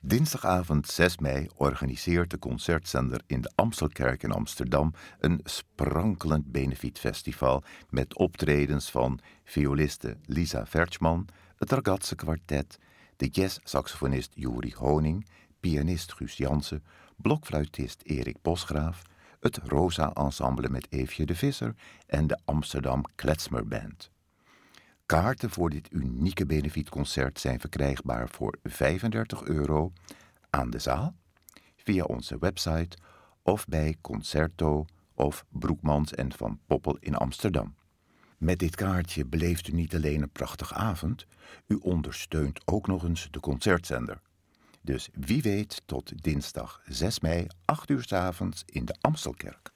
Dinsdagavond 6 mei organiseert de concertzender in de Amstelkerk in Amsterdam een sprankelend benefietfestival met optredens van violiste Lisa Vertjman, het Ragazze Kwartet, de jazzsaxofonist Juri Honing, pianist Guus Jansen, blokfluitist Erik Bosgraaf, het Rosa Ensemble met Eefje de Visser en de Amsterdam Klezmer Band. Kaarten voor dit unieke benefietconcert zijn verkrijgbaar voor €35 aan de zaal, via onze website of bij Concerto of Broekmans en Van Poppel in Amsterdam. Met dit kaartje beleeft u niet alleen een prachtige avond, u ondersteunt ook nog eens de concertzender. Dus wie weet tot dinsdag 6 mei, 8 uur 's avonds in de Amstelkerk.